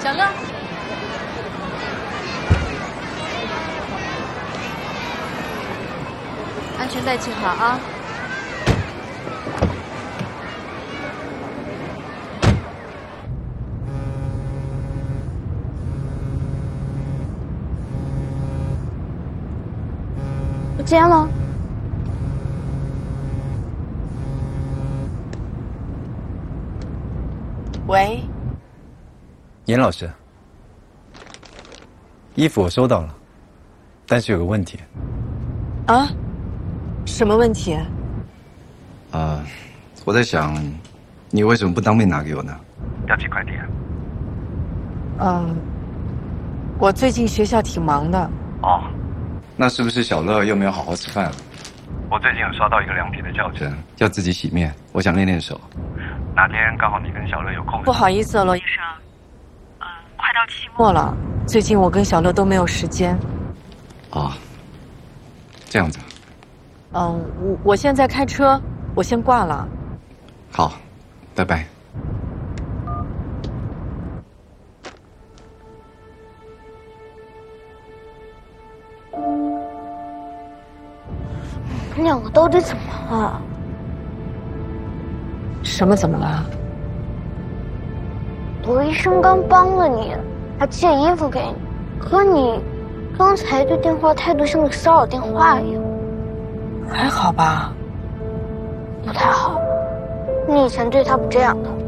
小乐，安全带系好啊！ 不见了。 喂， 严老师，衣服我收到了，但是有个问题。 啊？什么问题？ 我在想，你为什么不当面拿给我呢？要寄快递啊？ 我最近学校挺忙的。 哦，那是不是小乐又没有好好吃饭了？我最近有刷到一个量体的教程，要自己洗面，我想练练手。哪天刚好你跟小乐有空？ 不好意思，罗医生，快到期末了，最近我跟小乐都没有时间。 啊，这样子。 我现在开车，我先挂了。 好，拜拜。 你两个到底怎么了？ 什么怎么了？ 罗医生刚帮了你，还借衣服给你，可你刚才对电话态度像个骚扰电话一样。 还好吧？ 不太好，你以前对他不这样的。